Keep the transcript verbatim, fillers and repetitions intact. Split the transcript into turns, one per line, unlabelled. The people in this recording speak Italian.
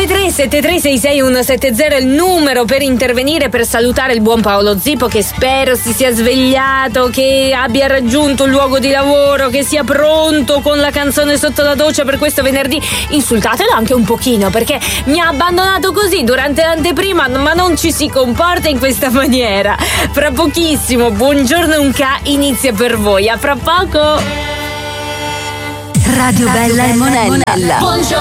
nove tre sette tre sei sei uno sette zero è il numero per intervenire, per salutare il buon Paolo Zippo, che spero si sia svegliato, che abbia raggiunto il luogo di lavoro, che sia pronto con la canzone sotto la doccia per questo venerdì. Insultatelo anche un pochino, perché mi ha abbandonato così durante l'anteprima, ma non ci si comporta in questa maniera. Fra pochissimo Buongiorno Unca inizia per voi, a fra poco.
Radio Bella e Monella.
Buongiorno.